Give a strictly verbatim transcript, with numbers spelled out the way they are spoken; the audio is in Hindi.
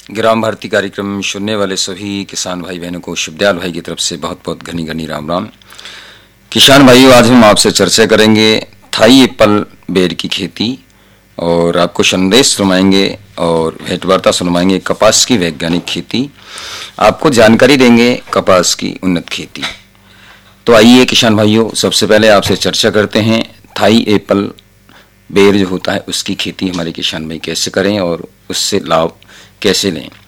ग्राम भारती कार्यक्रम में सुनने वाले सभी किसान भाई बहनों को शिवदयाल भाई की तरफ से बहुत बहुत घनी घनी राम राम। किसान भाइयों, आज हम आपसे चर्चा करेंगे थाई एप्पल बेर की खेती और आपको संदेश सुनाएंगे और भेंटवार्ता सुनवाएंगे कपास की वैज्ञानिक खेती, आपको जानकारी देंगे कपास की उन्नत खेती। तो आइए किसान भाइयों, सबसे पहले आपसे चर्चा करते हैं थाई एप्पल बेर जो होता है उसकी खेती हमारे किसान भाई कैसे करें और उससे लाभ कैसे लें।